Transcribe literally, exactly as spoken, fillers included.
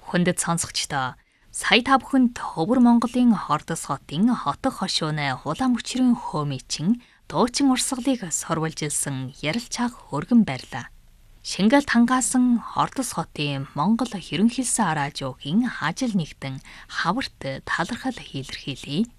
Хүндэт сонсогчдоо сая та бүхэнд Ховор Монголын Хордос хотын хотог хошууны улаан мөчрийн хөөмичин дуучин урсгалыг сурвалжилсан ярилцааг өргөн барьлаа. Шингэлт хангаасан Хордос хотын Монгол Хэрэнхэлсэн араажуугийн ажил нэгтэн хаварт талархал илэрхийлье.